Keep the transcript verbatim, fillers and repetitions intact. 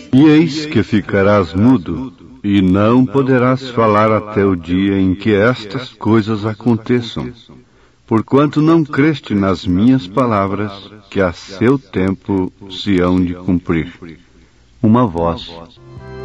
E eis que ficarás mudo, e não poderás falar até o dia em que estas coisas aconteçam, porquanto não creste nas minhas palavras, que a seu tempo se hão de cumprir. Uma voz